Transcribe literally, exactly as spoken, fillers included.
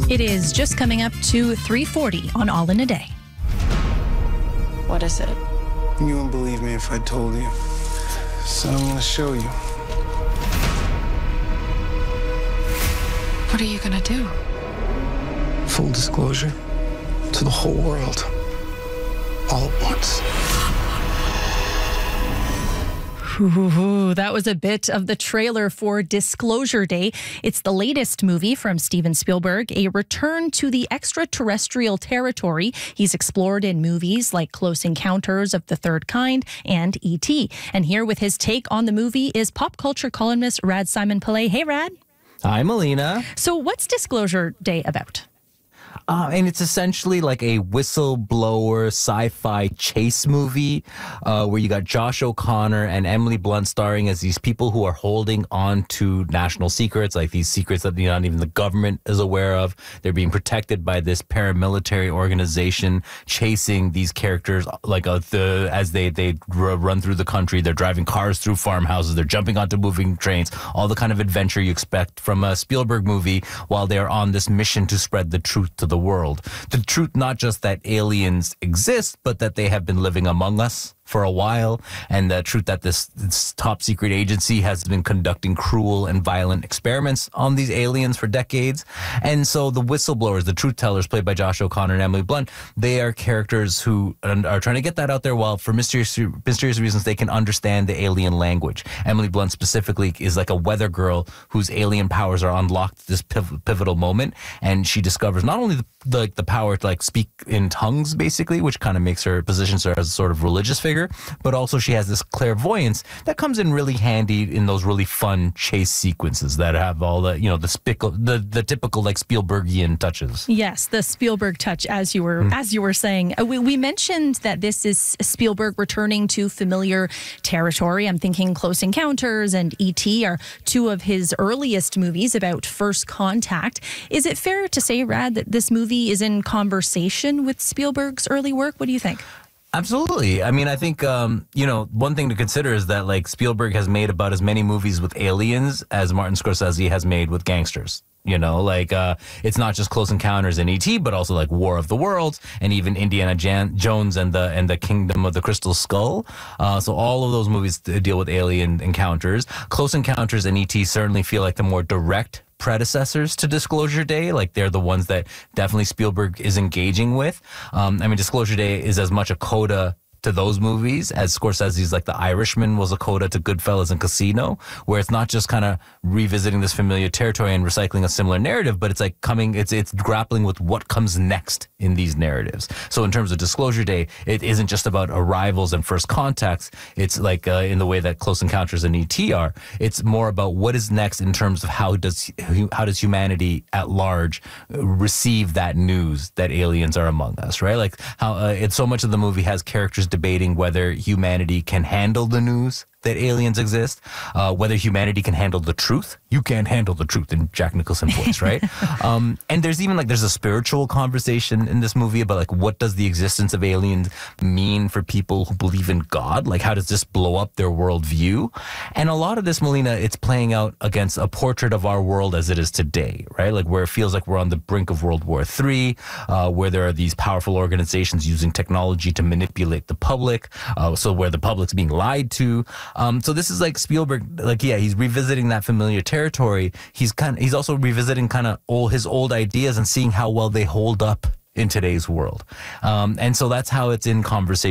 It is just coming up to three forty on All in a Day. What is it? You wouldn't believe me if I told you. So I'm gonna show you. What are you gonna do? Full disclosure to the whole world. All at once. Ooh, that was a bit of the trailer for Disclosure Day. It's the latest movie from Steven Spielberg, a return to the extraterrestrial territory he's explored in movies like Close Encounters of the Third Kind and E T. And here with his take on the movie is pop culture columnist Rad Simon-Pillay. Hey, Rad. Hi, Melina. So what's Disclosure Day about? Uh, and it's essentially like a whistleblower sci-fi chase movie uh, where you got Josh O'Connor and Emily Blunt starring as these people who are holding on to national secrets, like these secrets that you know, not even the government is aware of. They're being protected by this paramilitary organization chasing these characters like uh, the as they, they r- run through the country. They're driving cars through farmhouses. They're jumping onto moving trains. All the kind of adventure you expect from a Spielberg movie while they're on this mission to spread the truth to the world. The truth, not just that aliens exist, but that they have been living among us for a while, and the truth that this, this top secret agency has been conducting cruel and violent experiments on these aliens for decades. And so the whistleblowers, the truth tellers played by Josh O'Connor and Emily Blunt, they are characters who are trying to get that out there while for mysterious, mysterious reasons they can understand the alien language. Emily Blunt specifically is like a weather girl whose alien powers are unlocked at this piv- pivotal moment, and she discovers not only the, the, like the power to like speak in tongues basically, which kind of makes her, positions her as a sort of religious figure, but also she has this clairvoyance that comes in really handy in those really fun chase sequences that have all the, you know, the spickle, the, the typical like Spielbergian touches. Yes, the Spielberg touch, as you were mm. as you were saying. Uh, we, we mentioned that this is Spielberg returning to familiar territory. I'm thinking Close Encounters and E T are two of his earliest movies about first contact. Is it fair to say, Rad, that this movie is in conversation with Spielberg's early work? What do you think? Absolutely. I mean, I think, um, you know, one thing to consider is that, like, Spielberg has made about as many movies with aliens as Martin Scorsese has made with gangsters. You know, like, uh, it's not just Close Encounters and E T, but also, like, War of the Worlds and even Indiana Jan- Jones and the and the Kingdom of the Crystal Skull. Uh, so all of those movies deal with alien encounters. Close Encounters and E T certainly feel like the more direct predecessors to Disclosure Day. Like, they're the ones that definitely Spielberg is engaging with. Um, I mean, Disclosure Day is as much a coda to those movies as Scorsese's like The Irishman was a coda to Goodfellas and Casino, where it's not just kind of revisiting this familiar territory and recycling a similar narrative, but it's like coming, it's it's grappling with what comes next in these narratives. So in terms of Disclosure Day, it isn't just about arrivals and first contacts. It's like uh, in the way that Close Encounters and E T are. It's more about what is next in terms of how does how does humanity at large receive that news that aliens are among us, right? Like how uh, it's so much of the movie has characters debating whether humanity can handle the news that aliens exist, uh, whether humanity can handle the truth. You can't handle the truth in Jack Nicholson voice, right? um, and there's even like, there's a spiritual conversation in this movie about like, what does the existence of aliens mean for people who believe in God? Like, how does this blow up their worldview? And a lot of this, Melina, it's playing out against a portrait of our world as it is today, right? Like where it feels like we're on the brink of World War Three, uh, where there are these powerful organizations using technology to manipulate the public, uh, so where the public's being lied to. Um, so this is like Spielberg, like, yeah, he's revisiting that familiar territory. He's kind of, he's also revisiting kind of all his old ideas and seeing how well they hold up in today's world. Um, and so that's how it's in conversation